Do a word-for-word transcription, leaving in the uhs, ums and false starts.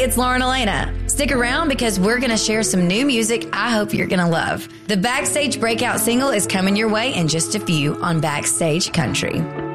it's Lauren Elena. Stick around because we're going to share some new music I hope you're going to love. The Backstage breakout single is coming your way in just a few on Backstage Country.